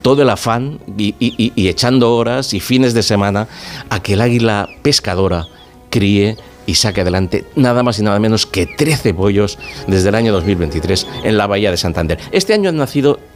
todo el afán y echando horas y fines de semana a que el águila pescadora críe y saque adelante nada más y nada menos que 13 pollos desde el año 2023 en la bahía de Santander. Este año han nacido